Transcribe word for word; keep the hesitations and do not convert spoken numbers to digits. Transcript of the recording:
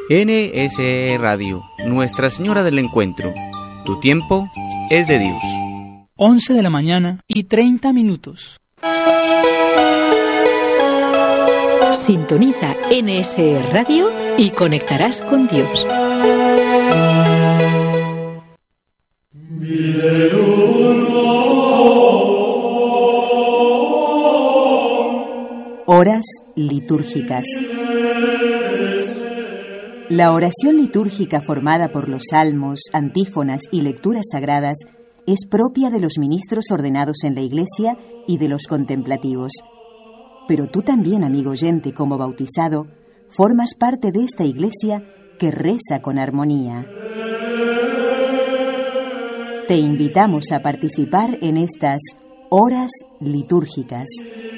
N S E Radio, Nuestra Señora del Encuentro. Tu tiempo es de Dios. once de la mañana y treinta minutos. Sintoniza N S E Radio y conectarás con Dios. Horas litúrgicas. La oración litúrgica formada por los salmos, antífonas y lecturas sagradas es propia de los ministros ordenados en la Iglesia y de los contemplativos. Pero tú también, amigo oyente, como bautizado, formas parte de esta Iglesia que reza con armonía. Te invitamos a participar en estas horas litúrgicas.